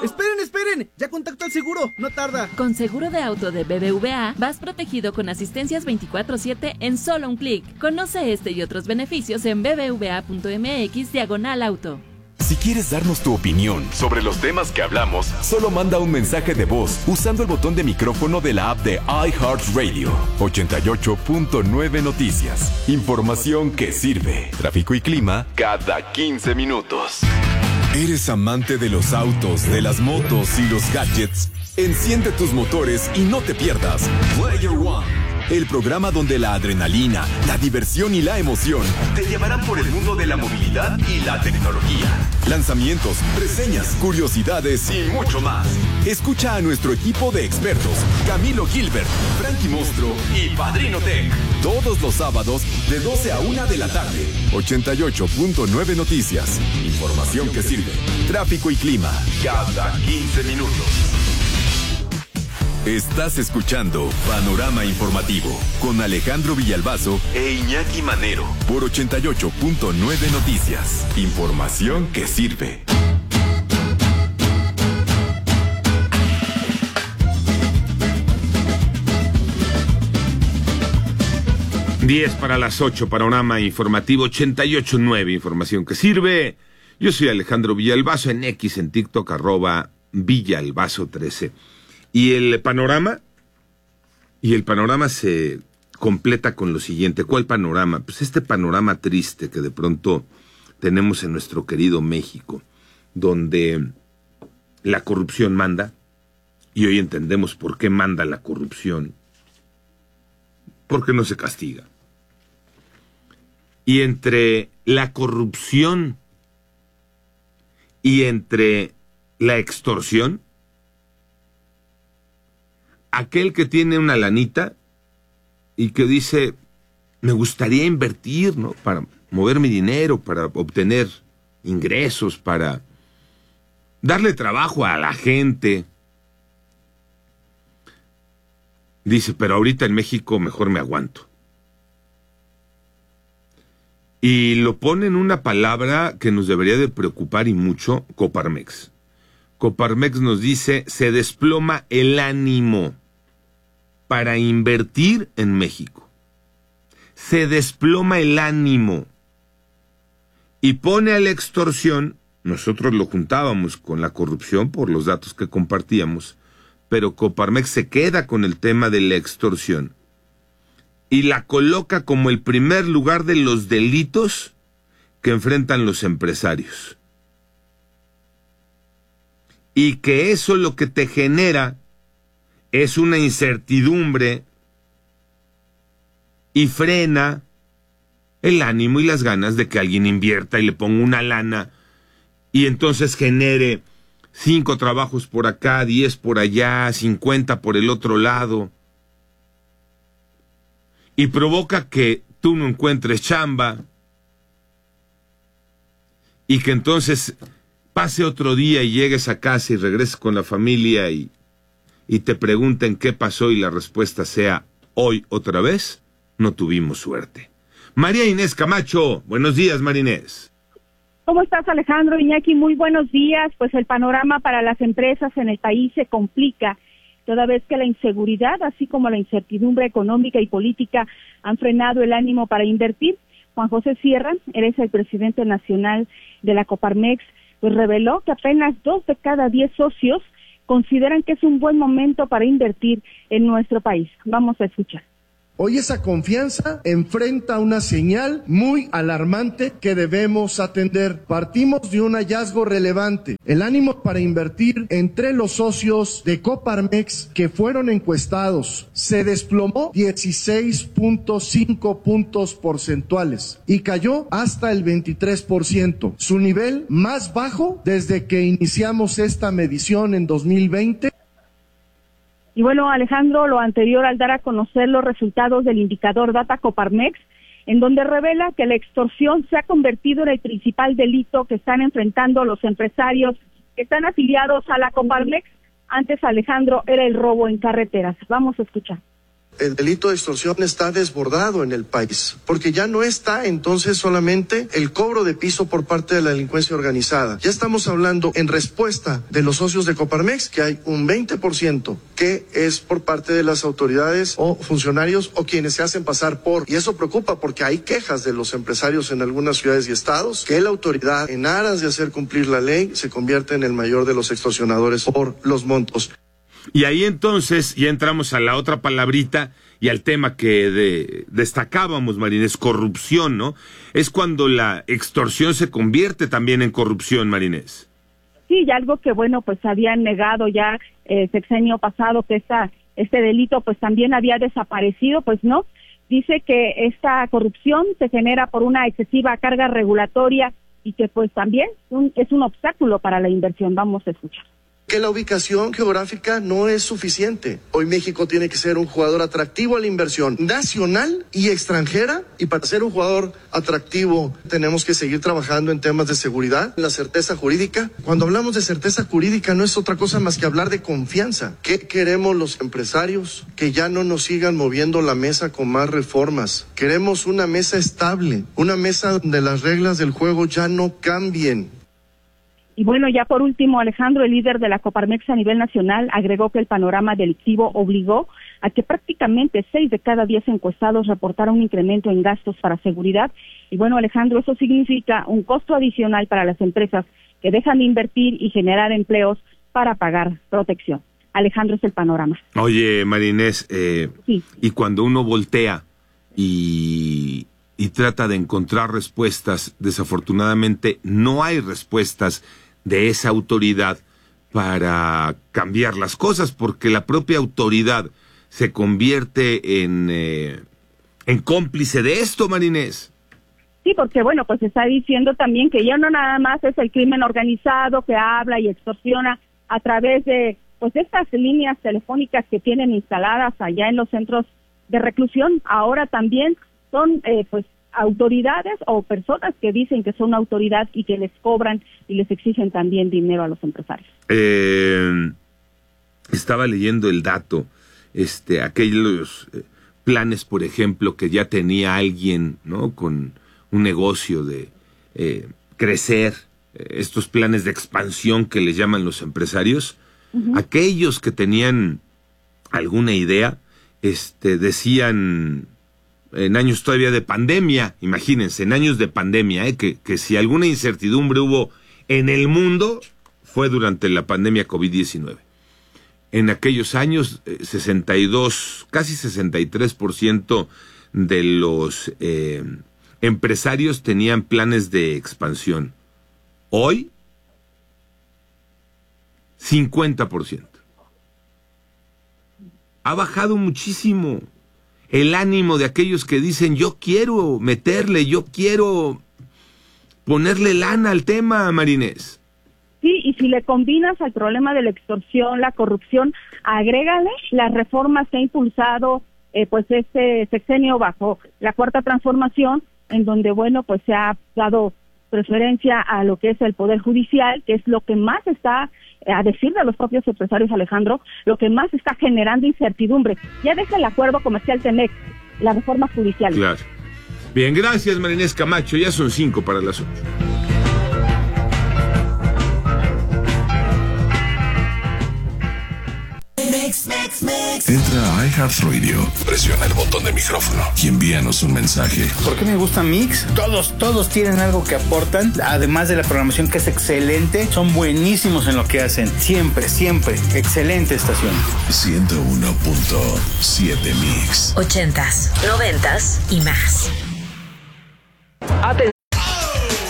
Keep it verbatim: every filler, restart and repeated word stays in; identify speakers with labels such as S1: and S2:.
S1: Esperen, esperen, ya contacto al seguro, no tarda.
S2: Con seguro de auto de B B V A, vas protegido con asistencias veinticuatro siete en solo un clic. Conoce este y otros beneficios en bbva.mx diagonal auto.
S3: Si quieres darnos tu opinión sobre los temas que hablamos, solo manda un mensaje de voz usando el botón de micrófono de la app de iHeartRadio. ochenta y ocho punto nueve Noticias. Información que sirve. Tráfico y clima cada quince minutos. ¿Eres amante de los autos, de las motos y los gadgets? Enciende tus motores y no te pierdas Player One, el programa donde la adrenalina, la diversión y la emoción te llevarán por el mundo de la movilidad y la tecnología. Lanzamientos, reseñas, curiosidades y mucho más. Escucha a nuestro equipo de expertos, Camilo Gilbert, Frankie Monstruo y Padrino Tech. Todos los sábados de doce a una de la tarde. ochenta y ocho punto nueve Noticias. Información que sirve. Tráfico y clima cada quince minutos. Estás escuchando Panorama Informativo con Alejandro Villalbazo e Iñaki Manero por ochenta y ocho punto nueve Noticias. Información que sirve.
S4: diez para las ocho, Panorama Informativo ochenta y ocho punto nueve, información que sirve. Yo soy Alejandro Villalbazo, en X, en TikTok, arroba Villalbazo trece. Y el panorama, y el panorama se completa con lo siguiente. ¿Cuál panorama? Pues este panorama triste que de pronto tenemos en nuestro querido México, donde la corrupción manda, y hoy entendemos por qué manda la corrupción, porque no se castiga. Y entre la corrupción y entre la extorsión, aquel que tiene una lanita y que dice, me gustaría invertir, ¿no?, para mover mi dinero, para obtener ingresos, para darle trabajo a la gente. Dice, pero ahorita en México mejor me aguanto. Y lo pone en una palabra que nos debería de preocupar y mucho, Coparmex. Coparmex nos dice, se desploma el ánimo para invertir en México. Se desploma el ánimo. Y pone a la extorsión, nosotros lo juntábamos con la corrupción por los datos que compartíamos, pero Coparmex se queda con el tema de la extorsión y la coloca como el primer lugar de los delitos que enfrentan los empresarios. Y que eso lo que te genera es una incertidumbre y frena el ánimo y las ganas de que alguien invierta y le ponga una lana y entonces genere cinco trabajos por acá, diez por allá, cincuenta por el otro lado, y provoca que tú no encuentres chamba y que entonces pase otro día y llegues a casa y regreses con la familia y, y te pregunten qué pasó y la respuesta sea, hoy otra vez no tuvimos suerte. María Inés Camacho, buenos días, María Inés.
S5: ¿Cómo estás, Alejandro? Iñaki, muy buenos días. Pues el panorama para las empresas en el país se complica, toda vez que la inseguridad, así como la incertidumbre económica y política, han frenado el ánimo para invertir. Juan José Sierra, eres el presidente nacional de la Coparmex, pues reveló que apenas dos de cada diez socios consideran que es un buen momento para invertir en nuestro país. Vamos a escuchar.
S6: Hoy esa confianza enfrenta una señal muy alarmante que debemos atender. Partimos de un hallazgo relevante. El ánimo para invertir entre los socios de Coparmex que fueron encuestados se desplomó dieciséis punto cinco puntos porcentuales y cayó hasta el veintitrés por ciento, su nivel más bajo desde que iniciamos esta medición en dos mil veinte.
S5: Y bueno, Alejandro, lo anterior al dar a conocer los resultados del indicador Data Coparmex, en donde revela que la extorsión se ha convertido en el principal delito que están enfrentando los empresarios que están afiliados a la Coparmex. Antes, Alejandro, era el robo en carreteras. Vamos a escuchar.
S6: el delito de extorsión está desbordado en el país, porque ya no está entonces solamente el cobro de piso por parte de la delincuencia organizada. Ya estamos hablando en respuesta de los socios de Coparmex que hay un veinte por ciento que es por parte de las autoridades o funcionarios o quienes se hacen pasar por, y eso preocupa porque hay quejas de los empresarios en algunas ciudades y estados que la autoridad, en aras de hacer cumplir la ley, se convierte en el mayor de los extorsionadores por los montos.
S4: Y ahí entonces ya entramos a la otra palabrita y al tema que de, destacábamos, Marinés, corrupción, ¿no? Es cuando la extorsión se convierte también en corrupción, Marinés.
S5: Sí, y algo que, bueno, pues habían negado ya el eh, sexenio pasado, que esta, este delito pues también había desaparecido, pues no. Dice que esta corrupción se genera por una excesiva carga regulatoria y que pues también un, es un obstáculo para la inversión. Vamos a escuchar.
S6: Que la ubicación geográfica no es suficiente. Hoy México tiene que ser un jugador atractivo a la inversión nacional y extranjera, y para ser un jugador atractivo tenemos que seguir trabajando en temas de seguridad, la certeza jurídica. Cuando hablamos de certeza jurídica no es otra cosa más que hablar de confianza. ¿Qué queremos los empresarios? Que ya no nos sigan moviendo la mesa con más reformas. Queremos una mesa estable, una mesa donde las reglas del juego ya no cambien.
S5: Y bueno, ya por último, Alejandro, el líder de la Coparmex a nivel nacional, agregó que el panorama delictivo obligó a que prácticamente seis de cada diez encuestados reportaron un incremento en gastos para seguridad. Y bueno, Alejandro, eso significa un costo adicional para las empresas que dejan de invertir y generar empleos para pagar protección. Alejandro, es el panorama.
S4: Oye, Marinés, eh,
S5: sí.
S4: Y cuando uno voltea y... y trata de encontrar respuestas, desafortunadamente no hay respuestas de esa autoridad para cambiar las cosas, porque la propia autoridad se convierte en, eh, en cómplice de esto, Marinés.
S5: Sí, porque bueno, pues se está diciendo también que ya no nada más es el crimen organizado que habla y extorsiona a través de pues estas líneas telefónicas que tienen instaladas allá en los centros de reclusión, ahora también son eh, pues autoridades o personas que dicen que son autoridad y que les cobran y les exigen también dinero a los empresarios.
S4: Eh, estaba leyendo el dato, este, aquellos eh, planes, por ejemplo, que ya tenía alguien, ¿no? Con un negocio de eh, crecer, eh, estos planes de expansión que les llaman los empresarios, uh-huh. Aquellos que tenían alguna idea, este, decían en años todavía de pandemia, imagínense, en años de pandemia, ¿eh? que, que si alguna incertidumbre hubo en el mundo, fue durante la pandemia COVID diecinueve. En aquellos años, eh, sesenta y dos, casi sesenta y tres por ciento de los eh, empresarios tenían planes de expansión. Hoy, cincuenta por ciento. Ha bajado muchísimo el ánimo de aquellos que dicen, yo quiero meterle, yo quiero ponerle lana al tema, Marinés.
S5: Sí, y si le combinas al problema de la extorsión, la corrupción, agrégale las reformas que ha impulsado eh, pues este sexenio bajo la Cuarta Transformación, en donde, bueno, pues se ha dado preferencia a lo que es el Poder Judicial, que es lo que más está, a decir de los propios empresarios, Alejandro, lo que más está generando incertidumbre. Ya deja el acuerdo comercial T-M E C, la reforma judicial.
S4: Claro. Bien, gracias, Marinés Camacho. Ya son cinco para las ocho.
S7: Entra a iHeartRadio, presiona el botón de micrófono y envíanos un mensaje.
S8: ¿Por qué me gusta Mix? Todos, todos tienen algo que aportan, además de la programación que es excelente, son buenísimos en lo que hacen. Siempre, siempre, excelente estación.
S7: ciento uno punto siete Mix.
S9: Ochentas, noventas y más.
S10: Atención.